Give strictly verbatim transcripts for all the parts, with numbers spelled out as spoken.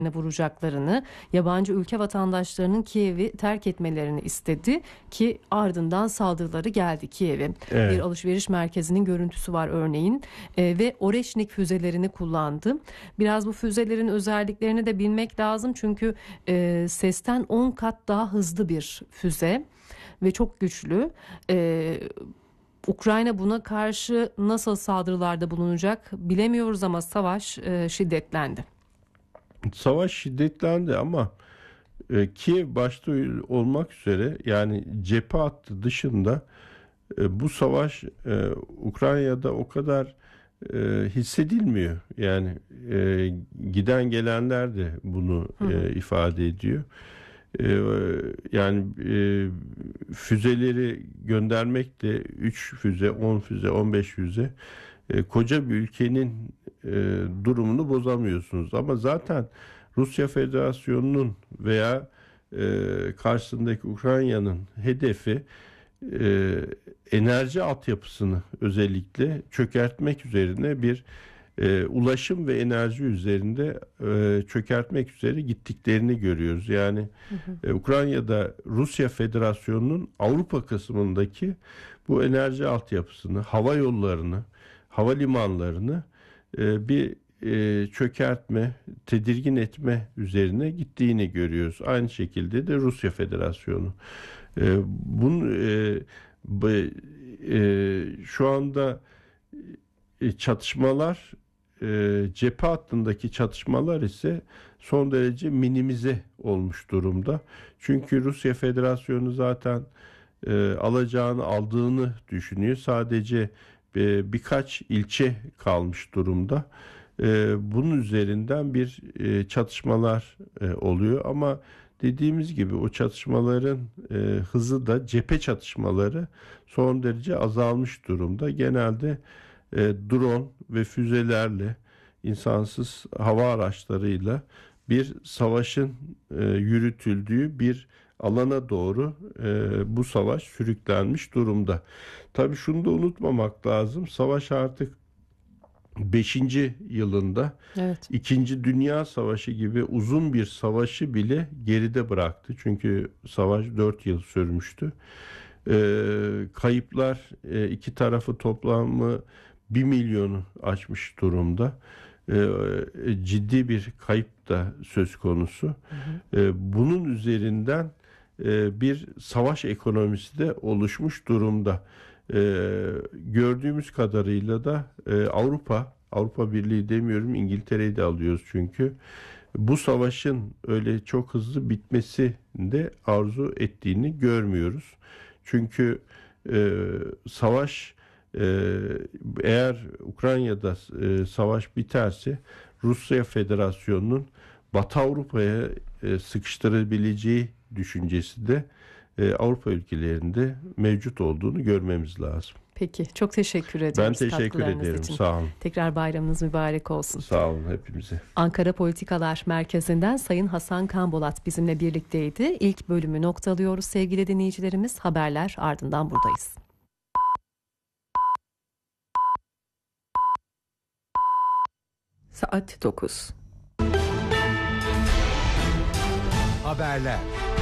vuracaklarını, yabancı ülke vatandaşlarının Kiev'i terk etmelerini istedi ki ardından saldırıları geldi Kiev'e. Evet. Bir alışveriş merkezinin görüntüsü var örneğin e, ve Oreşnik füzelerini kullandı. Biraz bu füzelerin özelliklerini de bilmek lazım çünkü e, sesten on kat daha hızlı bir füze ve çok güçlü. E, Ukrayna buna karşı nasıl saldırılarda bulunacak bilemiyoruz ama savaş e, şiddetlendi. Savaş şiddetlendi ama e, Kiev başta olmak üzere yani cephe hattı dışında e, bu savaş e, Ukrayna'da o kadar e, hissedilmiyor. Yani e, giden gelenler de bunu e, ifade ediyor. E, yani e, füzeleri göndermek de üç füze, on füze, on beş füze e, koca bir ülkenin e, durumunu bozamıyorsunuz. Ama zaten Rusya Federasyonu'nun veya e, karşısındaki Ukrayna'nın hedefi e, enerji altyapısını özellikle çökertmek üzerine bir e, ulaşım ve enerji üzerinde e, çökertmek üzere gittiklerini görüyoruz. Yani hı hı. E, Ukrayna'da Rusya Federasyonu'nun Avrupa kısmındaki bu enerji altyapısını, hava yollarını, havalimanlarını e, bir e, çökertme, tedirgin etme üzerine gittiğini görüyoruz. Aynı şekilde de Rusya Federasyonu. E, bunun e, e, şu anda e, çatışmalar, e, cephe hattındaki çatışmalar ise son derece minimize olmuş durumda. Çünkü Rusya Federasyonu zaten e, alacağını aldığını düşünüyor. Sadece e, birkaç ilçe kalmış durumda. E, bunun üzerinden bir e, çatışmalar e, oluyor ama dediğimiz gibi o çatışmaların e, hızı da cephe çatışmaları son derece azalmış durumda. Genelde e, drone ve füzelerle, insansız hava araçlarıyla bir savaşın e, yürütüldüğü bir alana doğru e, bu savaş sürüklenmiş durumda. Tabii şunu da unutmamak lazım. Savaş artık beşinci yılında, evet. İkinci Dünya Savaşı gibi uzun bir savaşı bile geride bıraktı. Çünkü savaş dört yıl sürmüştü. E, kayıplar e, iki tarafı toplamı bir milyonu aşmış durumda. E, ciddi bir kayıp da söz konusu. Hı hı. E, bunun üzerinden e, bir savaş ekonomisi de oluşmuş durumda. Ee, gördüğümüz kadarıyla da e, Avrupa, Avrupa Birliği demiyorum, İngiltere'yi de alıyoruz çünkü bu savaşın öyle çok hızlı bitmesi de arzu ettiğini görmüyoruz. Çünkü e, savaş e, eğer Ukrayna'da e, savaş biterse Rusya Federasyonu'nun Batı Avrupa'ya e, sıkıştırabileceği düşüncesi de Avrupa ülkelerinde mevcut olduğunu görmemiz lazım. Peki, çok teşekkür ediyoruz. Ben teşekkür ederim. Için. Sağ olun. Tekrar bayramınız mübarek olsun. Sağ olun hepimize. Ankara Politikalar Merkezi'nden Sayın Hasan Kambolat bizimle birlikteydi. İlk bölümü noktalıyoruz sevgili dinleyicilerimiz. Haberler ardından buradayız. Saat dokuz. Haberler.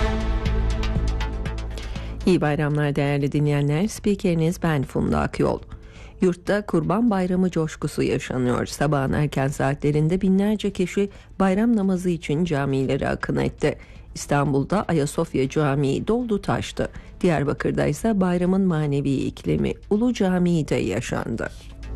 İyi bayramlar değerli dinleyenler. Spikeriniz ben Funda Akyol. Yurtta Kurban Bayramı coşkusu yaşanıyor. Sabahın erken saatlerinde binlerce kişi bayram namazı için camilere akın etti. İstanbul'da Ayasofya Camii doldu taştı. Diyarbakır'da ise bayramın manevi iklimi Ulu Camii'de yaşandı.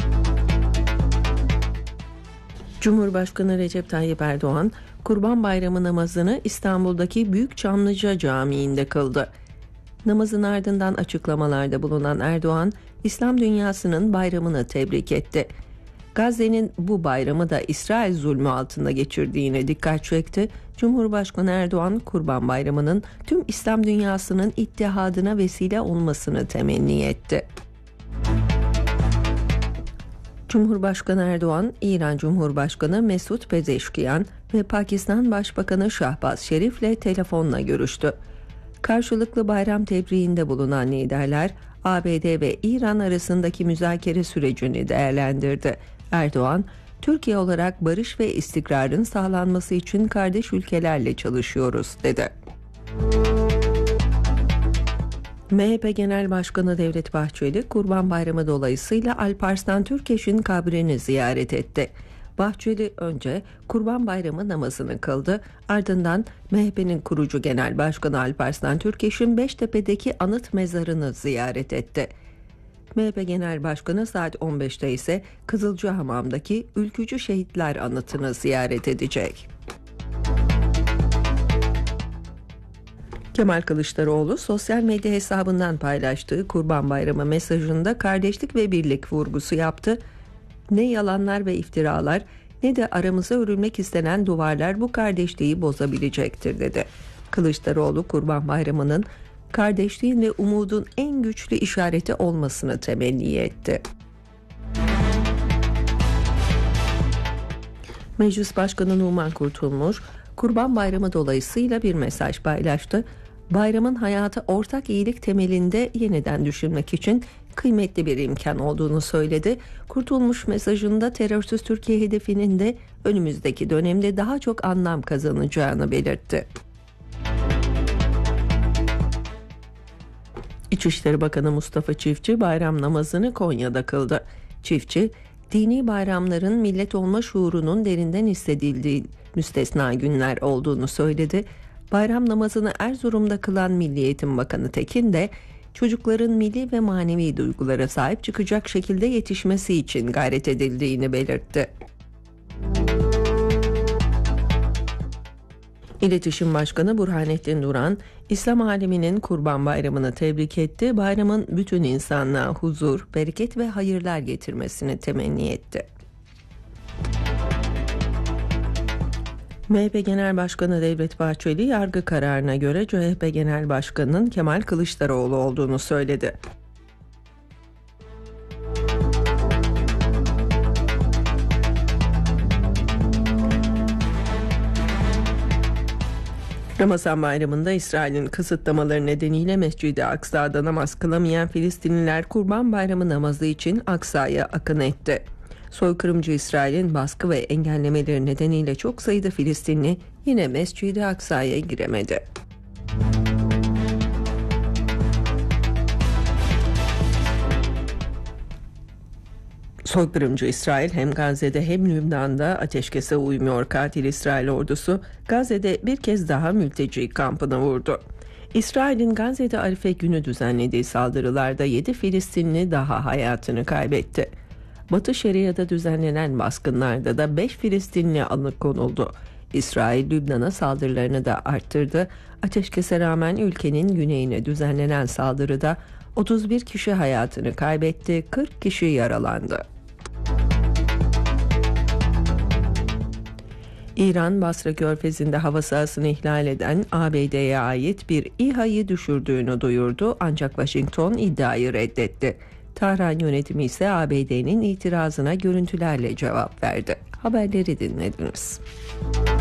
Cumhurbaşkanı Recep Tayyip Erdoğan, Kurban Bayramı namazını İstanbul'daki Büyük Çamlıca Camii'nde kıldı. Namazın ardından açıklamalarda bulunan Erdoğan, İslam dünyasının bayramını tebrik etti. Gazze'nin bu bayramı da İsrail zulmü altında geçirdiğine dikkat çekti. Cumhurbaşkanı Erdoğan, Kurban Bayramı'nın tüm İslam dünyasının ittihadına vesile olmasını temenni etti. Cumhurbaşkanı Erdoğan, İran Cumhurbaşkanı Mesut Pezeşkiyan ve Pakistan Başbakanı Şahbaz Şerif'le telefonla görüştü. Karşılıklı bayram tebriğinde bulunan liderler, A B D ve İran arasındaki müzakere sürecini değerlendirdi. Erdoğan, Türkiye olarak barış ve istikrarın sağlanması için kardeş ülkelerle çalışıyoruz dedi. M H P Genel Başkanı Devlet Bahçeli, Kurban Bayramı dolayısıyla Alparslan Türkeş'in kabrini ziyaret etti. Bahçeli önce Kurban Bayramı namazını kıldı, ardından M H P'nin kurucu Genel Başkanı Alparslan Türkeş'in Beştepe'deki anıt mezarını ziyaret etti. M H P Genel Başkanı saat on beşte ise Kızılcahamam'daki Ülkücü Şehitler Anıtı'nı ziyaret edecek. Kemal Kılıçdaroğlu sosyal medya hesabından paylaştığı Kurban Bayramı mesajında kardeşlik ve birlik vurgusu yaptı. Ne yalanlar ve iftiralar ne de aramıza örülmek istenen duvarlar bu kardeşliği bozabilecektir dedi. Kılıçdaroğlu Kurban Bayramı'nın kardeşliğin ve umudun en güçlü işareti olmasını temenni etti. Meclis Başkanı Numan Kurtulmuş, Kurban Bayramı dolayısıyla bir mesaj paylaştı. Bayramın hayata ortak iyilik temelinde yeniden düşünmek için kıymetli bir imkan olduğunu söyledi. Kurtulmuş mesajında terörsüz Türkiye hedefinin de önümüzdeki dönemde daha çok anlam kazanacağını belirtti. İçişleri Bakanı Mustafa Çiftçi bayram namazını Konya'da kıldı. Çiftçi, dini bayramların millet olma şuurunun derinden hissedildiği müstesna günler olduğunu söyledi. Bayram namazını Erzurum'da kılan Milli Eğitim Bakanı Tekin de çocukların milli ve manevi duygulara sahip çıkacak şekilde yetişmesi için gayret edildiğini belirtti. İletişim Başkanı Burhanettin Duran, İslam aleminin Kurban Bayramı'nı tebrik etti. Bayramın bütün insanlığa huzur, bereket ve hayırlar getirmesini temenni etti. M H P Genel Başkanı Devlet Bahçeli, yargı kararına göre C H P Genel Başkanı'nın Kemal Kılıçdaroğlu olduğunu söyledi. Ramazan Bayramı'nda İsrail'in kısıtlamaları nedeniyle Mescid-i Aksa'da namaz kılamayan Filistinliler Kurban Bayramı namazı için Aksa'ya akın etti. Soykırımcı İsrail'in baskı ve engellemeleri nedeniyle çok sayıda Filistinli yine Mescid-i Aksa'ya giremedi. Soykırımcı İsrail hem Gazze'de hem Lübnan'da ateşkese uymuyor. Katil İsrail ordusu Gazze'de bir kez daha mülteci kampını vurdu. İsrail'in Gazze'de Arife günü düzenlediği saldırılarda yedi Filistinli daha hayatını kaybetti. Batı Şeria'da düzenlenen baskınlarda da beş Filistinli alıkonuldu. İsrail Lübnan'a saldırılarını da arttırdı. Ateşkese rağmen ülkenin güneyine düzenlenen saldırıda otuz bir kişi hayatını kaybetti, kırk kişi yaralandı. İran, Basra Körfezi'nde hava sahasını ihlal eden A B D'ye ait bir İHA'yı düşürdüğünü duyurdu, ancak Washington iddiayı reddetti. Tahran yönetimi ise A B D'nin itirazına görüntülerle cevap verdi. Haberleri dinlediniz.